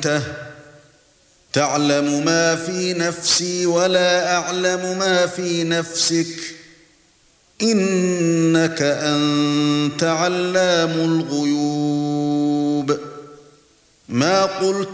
عَلَمْتَهُ تَعْلَمُ مَا فِي نَفْسِي وَلَا أَعْلَمُ مَا فِي نَفْسِكَ إِنَّكَ أَنْتَ عَلَّامُ الْغُيُوبِ ما قُلْتُ